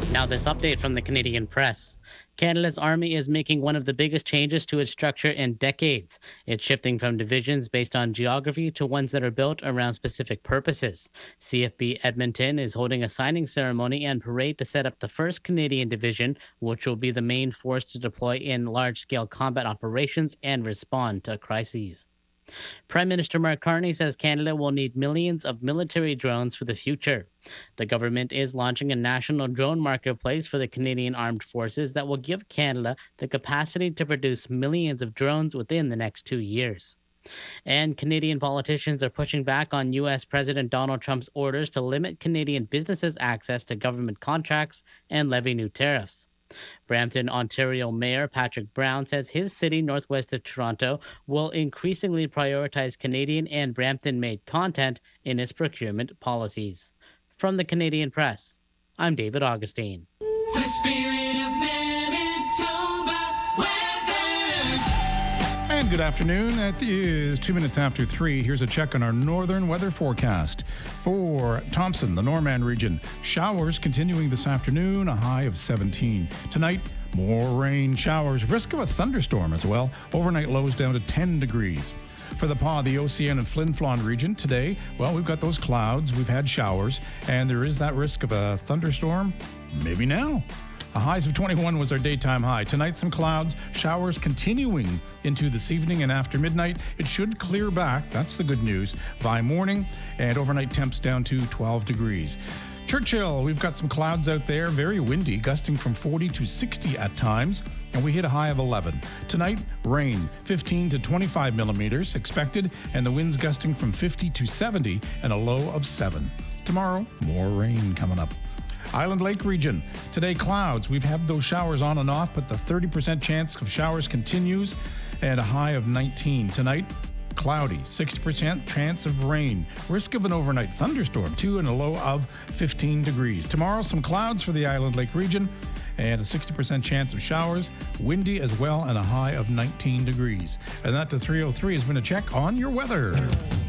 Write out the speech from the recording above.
Now, this update from the Canadian Press. Canada's army is making one of the biggest changes to its structure in decades. It's shifting from divisions based on geography to ones that are built around specific purposes. CFB Edmonton is holding a signing ceremony and parade to set up the first Canadian division, which will be the main force to deploy in large scale combat operations and respond to crises. Prime Minister Mark Carney says Canada will need millions of military drones for the future. The government is launching a national drone marketplace for the Canadian Armed Forces that will give Canada the capacity to produce millions of drones within the next 2 years. And Canadian politicians are pushing back on U.S. President Donald Trump's orders to limit Canadian businesses' access to government contracts and levy new tariffs. Brampton, Ontario Mayor Patrick Brown says his city, northwest of Toronto, will increasingly prioritize Canadian and Brampton made content in its procurement policies. From the Canadian Press, I'm David Augustine. The spirit of Manitoba weather. And good afternoon. It is 2 minutes after 3. Here's a check on our northern weather forecast. For Thompson, the Norman region, showers continuing this afternoon, a high of 17. Tonight, more rain, showers, risk of a thunderstorm as well. Overnight lows down to 10 degrees. For the Pas, the OCN and Flin Flon region today, well, we've got those clouds, we've had showers, and there is that risk of a thunderstorm, maybe now. A highs of 21 was our daytime high. Tonight, some clouds, showers continuing into this evening and after midnight. It should clear back, that's the good news, by morning, and overnight temps down to 12 degrees. Churchill, we've got some clouds out there, very windy, gusting from 40 to 60 at times, and we hit a high of 11. Tonight, rain, 15 to 25 millimeters expected, and the winds gusting from 50 to 70 and a low of 7. Tomorrow, more rain coming up. Island Lake region. Today, clouds. We've had those showers on and off, but the 30% chance of showers continues and a high of 19. Tonight, cloudy, 60% chance of rain. Risk of an overnight thunderstorm, too, and a low of 15 degrees. Tomorrow, some clouds for the Island Lake region and a 60% chance of showers. Windy as well and a high of 19 degrees. And that to 3:03 has been a check on your weather.